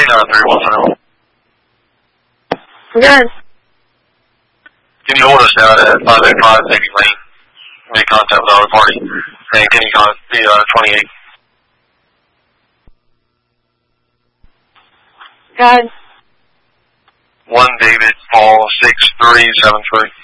39310. Good. Can you hold us down at 585 Navy Lane? Make contact with our party. And can you contact the 28? Good. 1 David Paul 6373.